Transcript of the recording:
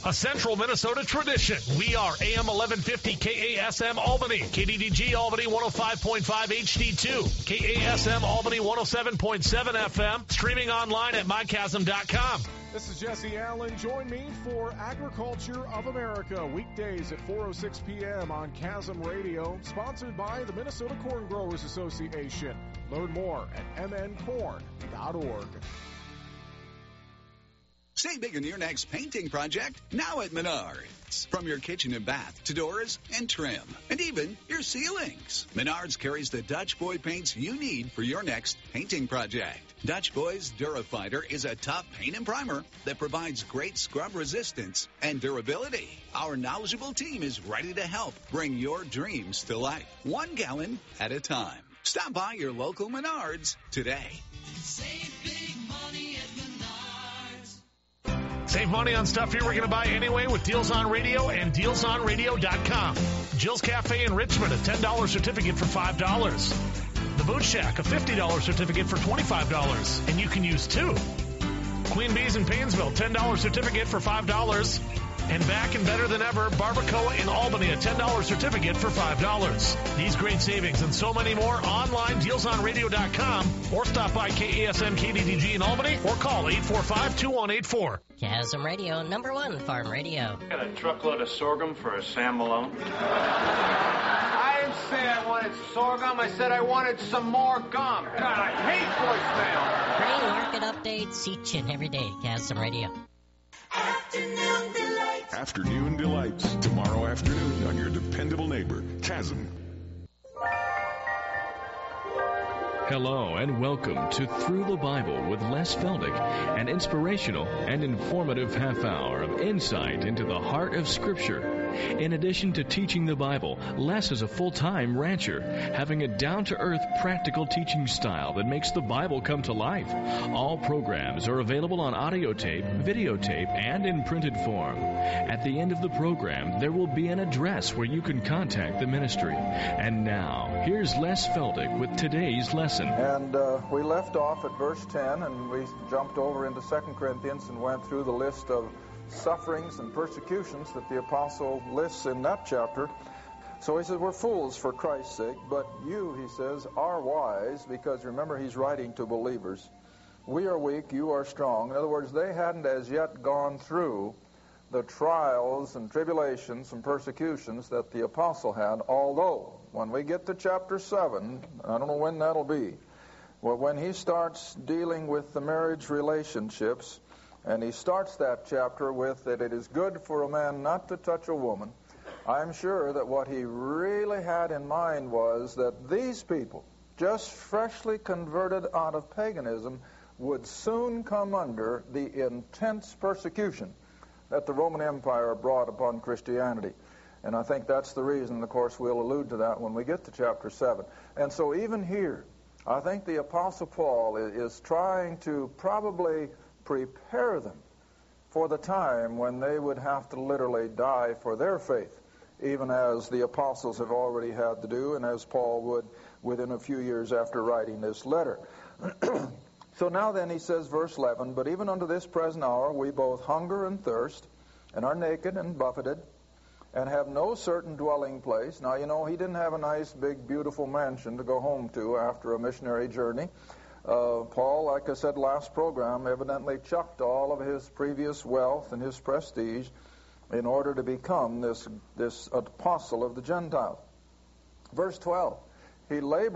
A Central Minnesota tradition. We are AM 1150 KASM Albany, KDDG Albany 105.5 HD2, KASM Albany 107.7 FM, streaming online at mychasm.com. This is Jesse Allen. Join me for Agriculture of America, weekdays at 4:06 p.m. on Chasm Radio, sponsored by the Minnesota Corn Growers Association. Learn more at mncorn.org. Save big on your next painting project now at Menards. From your kitchen and bath to doors and trim, and even your ceilings. Menards carries the Dutch Boy paints you need for your next painting project. Dutch Boy's Durafighter is a top paint and primer that provides great scrub resistance and durability. Our knowledgeable team is ready to help bring your dreams to life, 1 gallon at a time. Stop by your local Menards today. Save big money at Menards. Save money on stuff you were going to buy anyway with Deals on Radio and DealsOnRadio.com. Jill's Cafe in Richmond, a $10 certificate for $5. The Boot Shack, a $50 certificate for $25. And you can use 2. Queen Bee's in Painesville, $10 certificate for $5. And back and better than ever, Barbacoa in Albany, a $10 certificate for $5. These great savings and so many more online, DealsOnRadio.com, or stop by KASM KDDG in Albany, or call 845-2184. Chasm Radio, #1 farm radio. Got a truckload of sorghum for Sam Malone. I didn't say I wanted sorghum. I said I wanted some more gum. God, I hate voicemail. Grain market updates each and every day. Chasm Radio. Afternoon Delights. Afternoon Delights. Tomorrow afternoon on your dependable neighbor, Chasm. Hello and welcome to Through the Bible with Les Feldick, an inspirational and informative half hour of insight into the heart of Scripture. In addition to teaching the Bible, Les is a full-time rancher, having a down-to-earth, practical teaching style that makes the Bible come to life. All programs are available on audio tape, videotape, and in printed form. At the end of the program, there will be an address where you can contact the ministry. And now, here's Les Feldick with today's lesson. And we left off at verse 10, and we jumped over into 2 Corinthians and went through the list of sufferings and persecutions that the apostle lists in that chapter. So he says, we're fools for Christ's sake, but you, he says, are wise, because remember, he's writing to believers. We are weak, you are strong. In other words, they hadn't as yet gone through the trials and tribulations and persecutions that the apostle had, although when we get to chapter 7, I don't know when that'll be, well, when he starts dealing with the marriage relationships, and he starts that chapter with that it is good for a man not to touch a woman, I'm sure that what he really had in mind was that these people, just freshly converted out of paganism, would soon come under the intense persecution that the Roman Empire brought upon Christianity. And I think that's the reason, of course, we'll allude to that when we get to chapter 7. And so even here, I think the Apostle Paul is trying to probably prepare them for the time when they would have to literally die for their faith, even as the apostles have already had to do, and as Paul would within a few years after writing this letter. So now then he says, verse 11, but even unto this present hour we both hunger and thirst, and are naked and buffeted, and have no certain dwelling place. Now, you know, he didn't have a nice, big, beautiful mansion to go home to after a missionary journey. Paul, like I said last program, evidently chucked all of his previous wealth and his prestige in order to become this apostle of the Gentiles. Verse 12, he labored